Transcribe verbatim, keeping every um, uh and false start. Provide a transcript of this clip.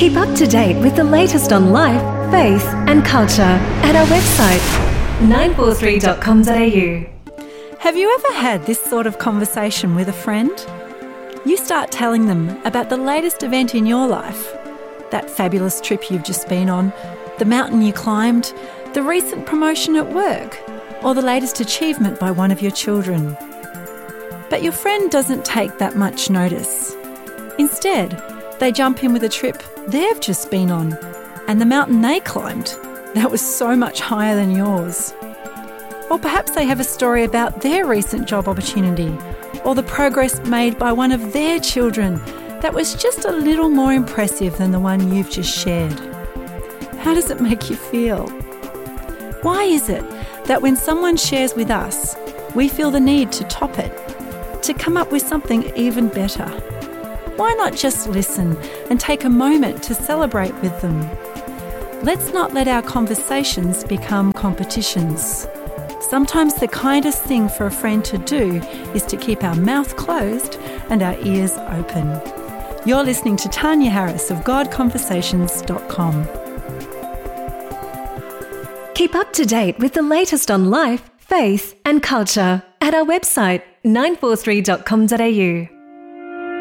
Keep up to date with the latest on life, faith and culture at our website nine four three dot com dot a u. Have you ever had this sort of conversation with a friend? You start telling them about the latest event in your life, that fabulous trip you've just been on, the mountain you climbed, the recent promotion at work, or the latest achievement by one of your children. But your friend doesn't take that much notice. Instead, they jump in with a trip they've just been on, and the mountain they climbed, that was so much higher than yours. Or perhaps they have a story about their recent job opportunity, or the progress made by one of their children that was just a little more impressive than the one you've just shared. How does it make you feel? Why is it that when someone shares with us, we feel the need to top it, to come up with something even better? Why not just listen and take a moment to celebrate with them? Let's not let our conversations become competitions. Sometimes the kindest thing for a friend to do is to keep our mouth closed and our ears open. You're listening to Tanya Harris of god conversations dot com. Keep up to date with the latest on life, faith and culture at our website nine four three dot com dot a u.